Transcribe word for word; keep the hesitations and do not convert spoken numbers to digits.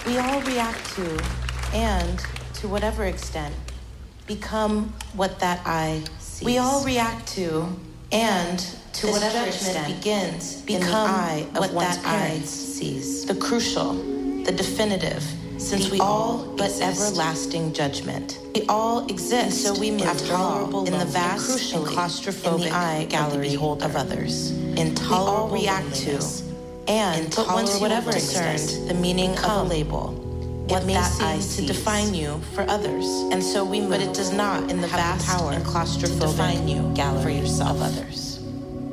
We all react to, and to whatever extent, become what that eye sees. We all react to, and to This whatever judgment extent, begins become in the eye of what one's that eye parents. sees. The crucial, the definitive, since The we all but exist. everlasting judgment. We all exist, And so we move intolerable in the lonely, vast and crucially claustrophobic in the eye gallery gallery of others. Intolerable We all react to, loneliness. And but once you Intolerable have discerned loneliness. the meaning of a Come. label, What it may that seem eye to sees. define you for others. And so we move But it does not in the have vast the power and to claustrophobic define you gallery for yourself of others.